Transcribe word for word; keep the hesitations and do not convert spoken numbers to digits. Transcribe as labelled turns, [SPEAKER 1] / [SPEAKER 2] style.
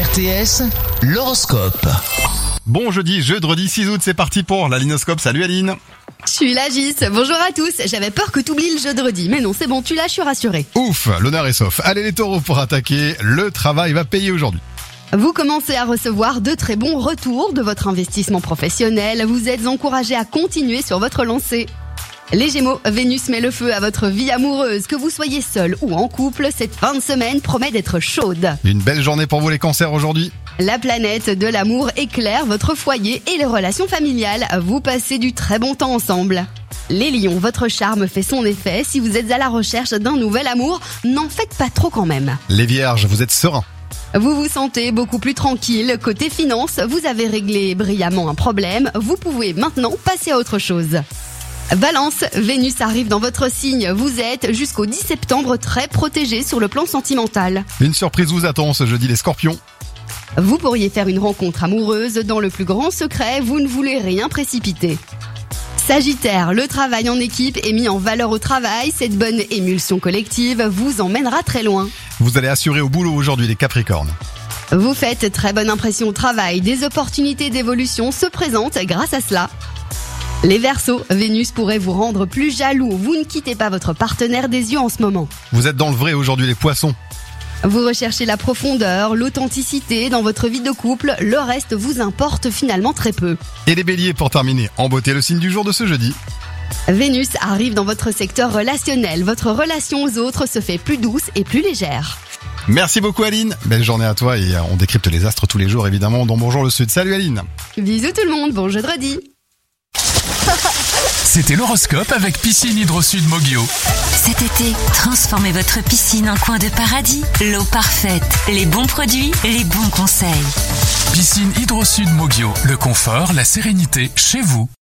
[SPEAKER 1] R T S, l'horoscope.
[SPEAKER 2] Bon jeudi, jeudi six août, c'est parti pour la Linoscope. Salut Aline.
[SPEAKER 3] Je suis la Gis, bonjour à tous. J'avais peur que t'oublies le jeudi, mais non, c'est bon, tu l'as, je suis rassurée.
[SPEAKER 2] Ouf, l'honneur est sauf. Allez les taureaux pour attaquer, le travail va payer aujourd'hui.
[SPEAKER 3] Vous commencez à recevoir de très bons retours de votre investissement professionnel. Vous êtes encouragés à continuer sur votre lancée. Les Gémeaux, Vénus met le feu à votre vie amoureuse. Que vous soyez seul ou en couple, cette fin de semaine promet d'être chaude.
[SPEAKER 2] Une belle journée pour vous les cancers aujourd'hui.
[SPEAKER 3] La planète de l'amour éclaire votre foyer et les relations familiales. Vous passez du très bon temps ensemble. Les lions, votre charme fait son effet. Si vous êtes à la recherche d'un nouvel amour, n'en faites pas trop quand même.
[SPEAKER 2] Les vierges, vous êtes sereins.
[SPEAKER 3] Vous vous sentez beaucoup plus tranquille. Côté finance, vous avez réglé brillamment un problème. Vous pouvez maintenant passer à autre chose. Balance, Vénus arrive dans votre signe. Vous êtes jusqu'au dix septembre très protégé sur le plan sentimental.
[SPEAKER 2] Une surprise vous attend ce jeudi les scorpions.
[SPEAKER 3] Vous pourriez faire une rencontre amoureuse dans le plus grand secret. Vous ne voulez rien précipiter. Sagittaire, le travail en équipe est mis en valeur au travail. Cette bonne émulsion collective vous emmènera très loin.
[SPEAKER 2] Vous allez assurer au boulot aujourd'hui les capricornes.
[SPEAKER 3] Vous faites très bonne impression au travail. Des opportunités d'évolution se présentent grâce à cela. Les Verseaux, Vénus pourrait vous rendre plus jaloux. Vous ne quittez pas votre partenaire des yeux en ce moment.
[SPEAKER 2] Vous êtes dans le vrai aujourd'hui les poissons.
[SPEAKER 3] Vous recherchez la profondeur, l'authenticité dans votre vie de couple. Le reste vous importe finalement très peu.
[SPEAKER 2] Et les béliers pour terminer, en beauté le signe du jour de ce jeudi.
[SPEAKER 3] Vénus arrive dans votre secteur relationnel. Votre relation aux autres se fait plus douce et plus légère.
[SPEAKER 2] Merci beaucoup Aline. Belle journée à toi et on décrypte les astres tous les jours évidemment dans Bonjour le Sud. Salut Aline.
[SPEAKER 3] Bisous tout le monde, bon jeudi.
[SPEAKER 4] C'était l'horoscope avec Piscine Hydro-Sud Mogio.
[SPEAKER 5] Cet été, transformez votre piscine en coin de paradis. L'eau parfaite, les bons produits, les bons conseils.
[SPEAKER 4] Piscine Hydro-Sud Mogio, le confort, la sérénité, chez vous.